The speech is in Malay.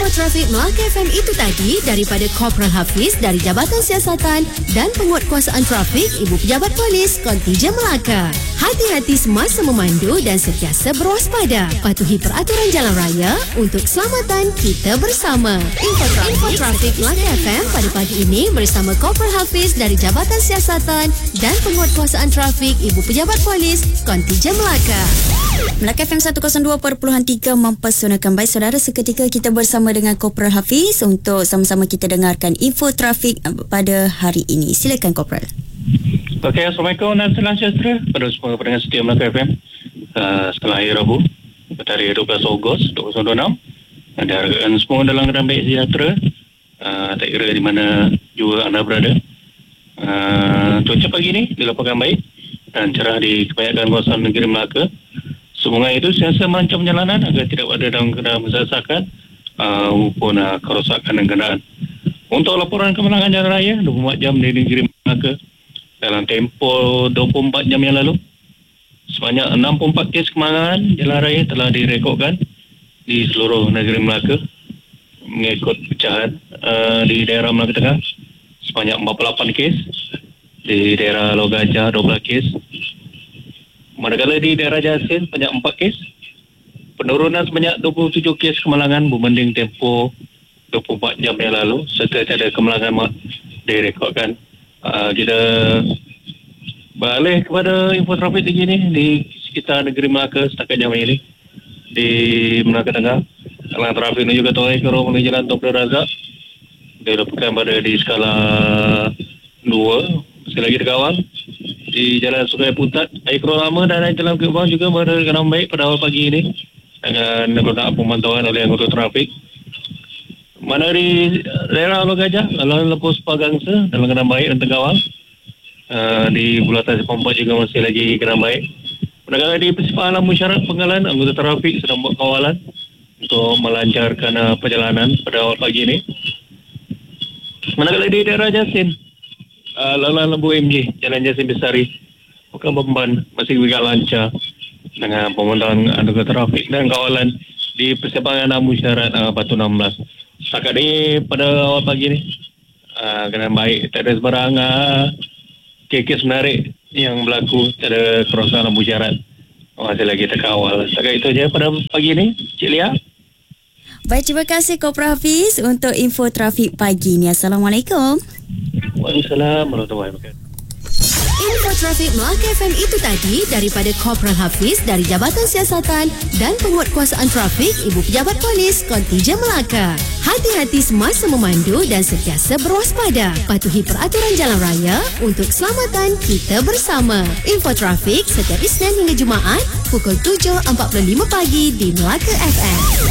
Info trafik Melaka FM itu tadi daripada Korporal Hafiz dari Jabatan Siasatan dan Penguatkuasaan Trafik Ibu Pejabat Polis Kontijen Melaka. Hati-hati semasa memandu dan sentiasa berwaspada. Patuhi peraturan jalan raya untuk keselamatan kita bersama. Info trafik Melaka FM pada pagi ini bersama Korporal Hafiz dari Jabatan Siasatan dan Penguatkuasaan Trafik Ibu Pejabat Polis Kontijen Melaka. Melaka FM 102.3 mempersonakan. Baik saudara, seketika kita bersama dengan Korporal Hafiz untuk sama-sama kita dengarkan info trafik pada hari ini. Silakan Korporal. Okey, Assalamualaikum dan salam sejahtera pada semua pendengar setia Melaka FM. Setelah hari Rabu pada hari 12 Ogos 2026, diharapkan semua dalam keadaan baik sejahtera, tak kira di mana juga anda berada. Cuaca pagi ini dilaporkan baik dan cerah di kebanyakan kawasan negeri Melaka. Semoga itu sentiasa merancang perjalanan agar tidak ada dalam keadaan mensesakan maupun kerosakan kenderaan. Untuk laporan kemenangan jalan raya 24 jam di negeri Melaka dalam tempoh 24 jam yang lalu, sebanyak 64 kes kemenangan jalan raya telah direkodkan di seluruh negeri Melaka mengikut pecahan. Di daerah Melaka Tengah sebanyak 48 kes, di daerah Laut Gajah 12 kes, manakala di daerah Jasin sebanyak 4 kes. Penurunan sebanyak 27 kes kemalangan berbanding tempoh 24 jam yang lalu, serta tiada kemalangan direkodkan. Kita beralih kepada info trafik tinggi ini di sekitar negeri Melaka setakat jam ini. Di Melaka Tengah, alang trafik menuju ke Tongai Kero menuju Jalan Tun Abdul Razak dilaporkan pada di skala 2, sekali lagi terkawal. Di Jalan Sungai Putat, air keluar lama dan air Jalan Bukit Bawang juga berkenan baik pada awal pagi ini dengan berlaku pemantauan oleh anggota trafik. Mana di daerah Laut Gajah, lalu Lepus Pagangsa dalam keadaan baik dan terkawal. Di Bulatan Sepompat juga masih lagi keadaan baik. Manakala di Persimpangan Lampu Syarat Penggalan, anggota trafik sedang buat kawalan untuk melancarkan perjalanan pada awal pagi ini. Manakala di daerah Jasin, laluan lembu MJ, Jalan Jasin Besari, bukan Bemban, masih agak lancar dengan pemantauan anggota trafik dan kawalan di Persimpangan Lampu Syarat Batu 16. Setakat ini pada awal pagi ni kena baik, tak ada sebarang kes menarik yang berlaku, tak ada kerosakan lampu syarat, masih lagi terkawal. Setakat itu saja pada pagi ni, Cik Lia. Baik, terima kasih Korporal Hafiz untuk info trafik pagi ni. Assalamualaikum. Waalaikumsalam warahmatullahi wabarakatuh. Info trafik Melaka FM itu tadi daripada Korporal Hafiz dari Jabatan Siasatan dan Penguatkuasaan Trafik Ibu Pejabat Polis Kontijen Melaka. Hati-hati semasa memandu dan sentiasa berwaspada. Patuhi peraturan jalan raya untuk keselamatan kita bersama. Info trafik setiap Isnin hingga Jumaat pukul 7.45 pagi di Melaka FM.